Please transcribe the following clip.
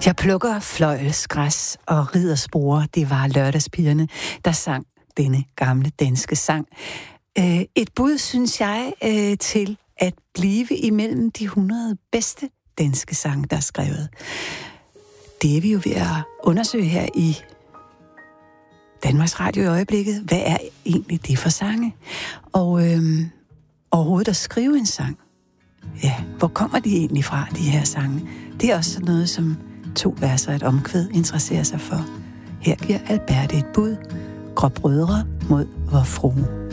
Jeg plukker fløjelsgræs og rider sporer. Det var lørdagspigerne, der sang denne gamle danske sang. Et bud, synes jeg, til at blive imellem de 100 bedste danske sange, der er skrevet. Det er vi jo ved at undersøge her i Danmarks Radio i øjeblikket. Hvad er egentlig det for sange? Og overhovedet at skrive en sang. Ja, hvor kommer de egentlig fra, de her sange? Det er også sådan noget, som 2 verser og et omkvæd interesserer sig for. Her giver Alberte et bud. Gråbrødre mod vor frue.